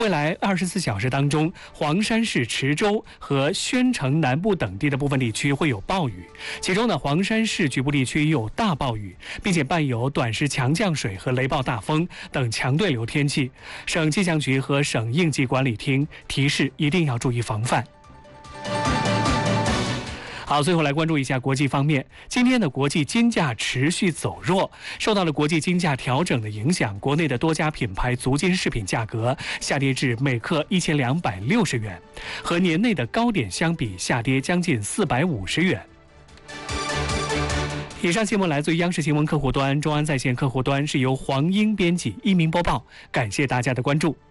未来24小时当中，黄山市池州和宣城南部等地的部分地区会有暴雨，其中呢，黄山市局部地区有大暴雨，并且伴有短时强降水和雷暴大风等强对流天气。省气象局和省应急管理厅提示一定要注意防范。好，最后来关注一下国际方面。今天的国际金价持续走弱，受到了国际金价调整的影响，国内的多家品牌足金饰品价格下跌至每克1260元，和年内的高点相比，下跌将近450元。以上新闻来自于央视新闻客户端、中安在线客户端，是由黄英编辑、一鸣播报。感谢大家的关注。